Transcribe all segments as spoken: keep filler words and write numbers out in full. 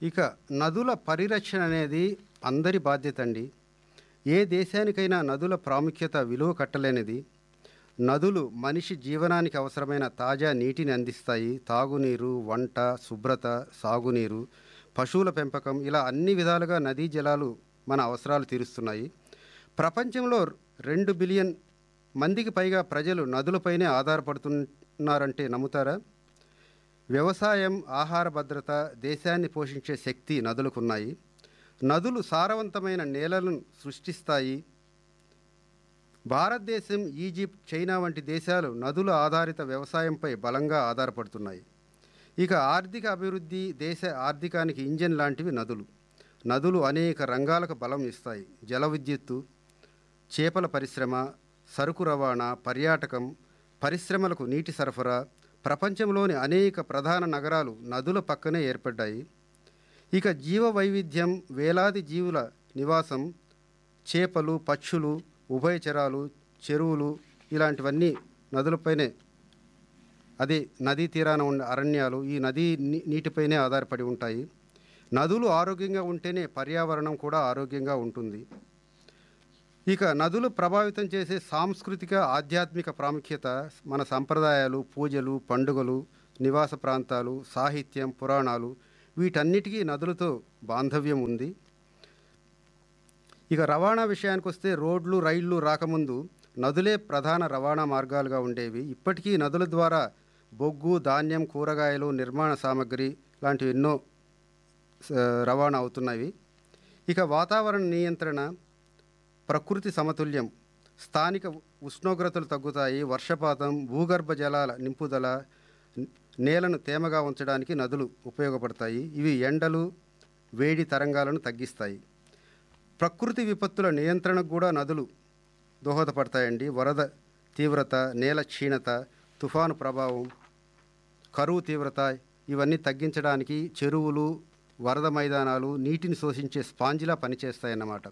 ఇక నదుల పరిరక్షణ అనేది అందరి బాధ్యత అండి. ఏ దేశానికైనా నదుల ప్రాముఖ్యత విలువ కట్టలేనిది. నదులు మనిషి జీవనానికి అవసరమైన తాజా నీటిని అందిస్తాయి. తాగునీరు, వంట, శుభ్రత, సాగునీరు, పశువుల పెంపకం ఇలా అన్ని విధాలుగా నదీ జలాలు మన అవసరాలు తీరుస్తున్నాయి. ప్రపంచంలో రెండు బిలియన్ మందికి పైగా ప్రజలు నదులపైనే ఆధారపడుతున్నారంటే నమ్ముతారా? వ్యవసాయం, ఆహార భద్రత, దేశాన్ని పోషించే శక్తి నదులకున్నాయి. నదులు సారవంతమైన నేలలను సృష్టిస్తాయి. భారతదేశం, ఈజిప్ట్, చైనా వంటి దేశాలు నదుల ఆధారిత వ్యవసాయంపై బలంగా ఆధారపడుతున్నాయి. ఇక ఆర్థిక అభివృద్ధి, దేశ ఆర్థికానికి ఇంజన్ లాంటివి నదులు. నదులు అనేక రంగాలకు బలం ఇస్తాయి. జల విద్యుత్తు, చేపల పరిశ్రమ, సరుకు రవాణా, పర్యాటకం, పరిశ్రమలకు నీటి సరఫరా. ప్రపంచంలోని అనేక ప్రధాన నగరాలు నదుల పక్కనే ఏర్పడ్డాయి. ఇక జీవ వైవిధ్యం, వేలాది జీవుల నివాసం, చేపలు, పక్షులు, ఉభయచరాలు, చెరువులు ఇలాంటివన్నీ నదులపైనే, అదే నదీ తీరాన ఉన్న అరణ్యాలు ఈ నదీ నీటిపైనే ఆధారపడి ఉంటాయి. నదులు ఆరోగ్యంగా ఉంటేనే పర్యావరణం కూడా ఆరోగ్యంగా ఉంటుంది. ఇక నదులు ప్రభావితం చేసే సాంస్కృతిక, ఆధ్యాత్మిక ప్రాముఖ్యత, మన సంప్రదాయాలు, పూజలు, పండుగలు, నివాస ప్రాంతాలు, సాహిత్యం, పురాణాలు వీటన్నిటికీ నదులతో బాంధవ్యం ఉంది. ఇక రవాణా విషయానికి వస్తే రోడ్లు, రైళ్లు రాకముందు నదులే ప్రధాన రవాణా మార్గాలుగా ఉండేవి. ఇప్పటికీ నదుల ద్వారా బొగ్గు, ధాన్యం, కూరగాయలు, నిర్మాణ సామగ్రి లాంటివి ఎన్నో రవాణా అవుతున్నవి. ఇక వాతావరణ నియంత్రణ, ప్రకృతి సమతుల్యం, స్థానిక ఉష్ణోగ్రతలు తగ్గుతాయి. వర్షపాతం, భూగర్భ జలాల నింపుదల, నేలను తేమగా ఉంచడానికి నదులు ఉపయోగపడతాయి. ఇవి ఎండలు, వేడి తరంగాలను తగ్గిస్తాయి. ప్రకృతి విపత్తుల నియంత్రణకు కూడా నదులు దోహదపడతాయండి. వరద తీవ్రత, నేల క్షీణత, తుఫాను ప్రభావం, కరువు తీవ్రత ఇవన్నీ తగ్గించడానికి చెరువులు, వరద మైదానాలు నీటిని శోషించే స్పాంజిలా పనిచేస్తాయన్నమాట.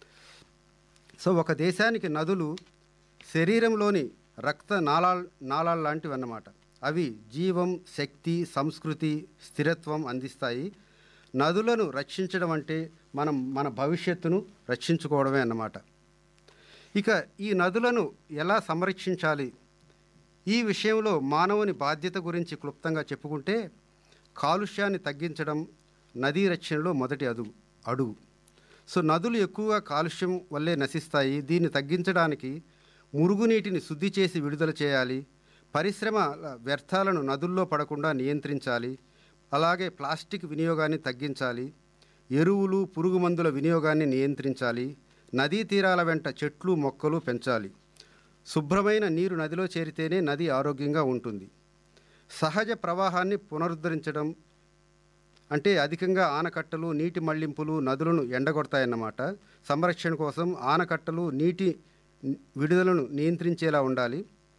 సో ఒక దేశానికి నదులు శరీరంలోని రక్త నాళాల్ నాళాలు లాంటివి అన్నమాట. అవి జీవం, శక్తి, సంస్కృతి, స్థిరత్వం అందిస్తాయి. నదులను రక్షించడం అంటే మనం మన భవిష్యత్తును రక్షించుకోవడమే అన్నమాట. ఇక ఈ నదులను ఎలా సంరక్షించాలి? ఈ విషయంలో మానవుని బాధ్యత గురించి క్లుప్తంగా చెప్పుకుంటే, కాలుష్యాన్ని తగ్గించడం నదీ రక్షణలో మొదటి అడుగు అడుగు సో నదులు ఎక్కువగా కాలుష్యం వల్లే నశిస్తాయి. దీన్ని తగ్గించడానికి మురుగునీటిని శుద్ధి చేసి విడుదల చేయాలి. పరిశ్రమ వ్యర్థాలను నదుల్లో పడకుండా నియంత్రించాలి. అలాగే ప్లాస్టిక్ వినియోగాన్ని తగ్గించాలి. ఎరువులు, పురుగు మందుల వినియోగాన్ని నియంత్రించాలి. నదీ తీరాల వెంట చెట్లు, మొక్కలు పెంచాలి. శుభ్రమైన నీరు నదిలో చేరితేనే నది ఆరోగ్యంగా ఉంటుంది. సహజ ప్రవాహాన్ని పునరుద్ధరించడం అంటే అధికంగా ఆనకట్టలు, నీటి మళ్లింపులు నదులను ఎండగొడతాయన్నమాట. సంరక్షణ కోసం ఆనకట్టలు నీటి విడుదలను నియంత్రించేలా ఉండాలి.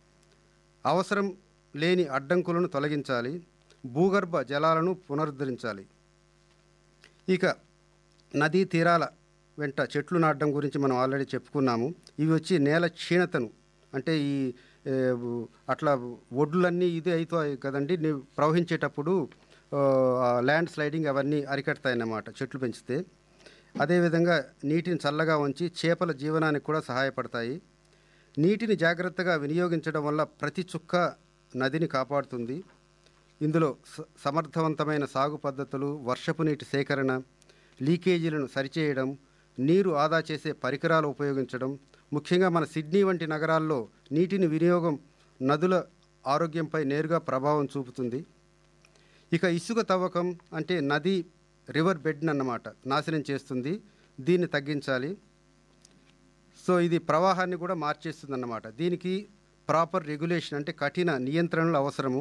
అవసరం లేని అడ్డంకులను తొలగించాలి. భూగర్భ జలాలను పునరుద్ధరించాలి. ఇక నదీ తీరాల వెంట చెట్లు నాటడం గురించి మనం ఆల్రెడీ చెప్పుకున్నాము. ఇవి వచ్చి నేల క్షీణతను అంటే ఈ అట్లా ఒడ్లన్నీ ఇది అవుతాయి కదండి, ప్రవహించేటప్పుడు ల్యాండ్ స్లైడింగ్ అవన్నీ అరికడతాయన్నమాట చెట్లు పెంచితే. అదేవిధంగా నీటిని చల్లగా ఉంచి చేపల జీవనానికి కూడా సహాయపడతాయి. నీటిని జాగ్రత్తగా వినియోగించడం వల్ల ప్రతి చుక్క నదిని కాపాడుతుంది. ఇందులో సమర్థవంతమైన సాగు పద్ధతులు, వర్షపు నీటి సేకరణ, లీకేజీలను సరిచేయడం, నీరు ఆదా చేసే పరికరాలు ఉపయోగించడం, ముఖ్యంగా మన సిడ్నీ వంటి నగరాల్లో నీటిని వినియోగం నదుల ఆరోగ్యంపై నేరుగా ప్రభావం చూపుతుంది. ఇక ఇసుక తవ్వకం అంటే నది రివర్ బెడ్ని అన్నమాట నాశనం చేస్తుంది. దీన్ని తగ్గించాలి. సో ఇది ప్రవాహాన్ని కూడా మార్చేస్తుంది అన్నమాట. దీనికి ప్రాపర్ రెగ్యులేషన్ అంటే కఠిన నియంత్రణలు అవసరము.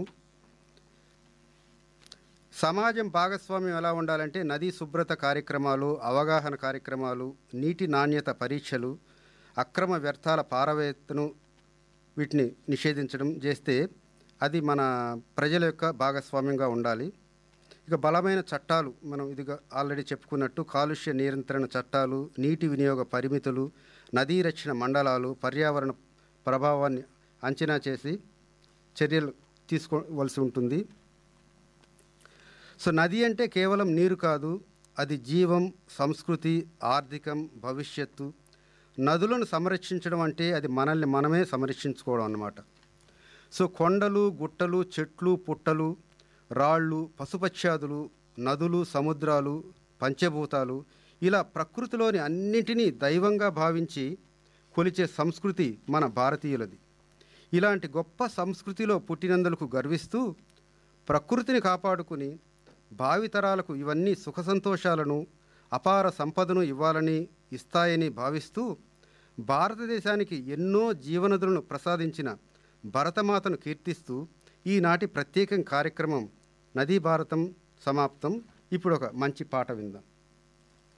సమాజం భాగస్వామ్యం ఎలా ఉండాలంటే నదీ శుభ్రత కార్యక్రమాలు, అవగాహన కార్యక్రమాలు, నీటి నాణ్యత పరీక్షలు, అక్రమ వ్యర్థాల పారవేత్తను వీటిని నిషేధించడం చేస్తే అది మన ప్రజల యొక్క భాగస్వామ్యంగా ఉండాలి. ఇక బలమైన చట్టాలు, మనం ఇదిగా ఆల్రెడీ చెప్పుకున్నట్టు కాలుష్య నియంత్రణ చట్టాలు, నీటి వినియోగ పరిమితులు, నదీ రక్షణ మండలాలు, పర్యావరణ ప్రభావాన్ని అంచనా చేసి చర్యలు తీసుకోవలసి ఉంటుంది. సో నది అంటే కేవలం నీరు కాదు, అది జీవం, సంస్కృతి, ఆర్థికం, భవిష్యత్తు. నదులను సంరక్షించడం అంటే అది మనల్ని మనమే సంరక్షించుకోవడం అన్నమాట. సో కొండలు, గుట్టలు, చెట్లు, పుట్టలు, రాళ్ళు, పశుపక్ష్యాదులు, నదులు, సముద్రాలు, పంచభూతాలు, ఇలా ప్రకృతిలోని అన్నింటినీ దైవంగా భావించి కొలిచే సంస్కృతి మన భారతీయులది. ఇలాంటి గొప్ప సంస్కృతిలో పుట్టినందులకు గర్విస్తూ ప్రకృతిని కాపాడుకుని భావితరాలకు ఇవన్నీ సుఖ సంతోషాలను, అపార సంపదను ఇవ్వాలని, ఇస్తాయని భావిస్తూ భారతదేశానికి ఎన్నో జీవనదులను ప్రసాదించిన భరతమాతను కీర్తిస్తూ ఈనాటి ప్రత్యేకం కార్యక్రమం నదీ భారతం సమాప్తం. ఇప్పుడు ఒక మంచి పాట విందాం.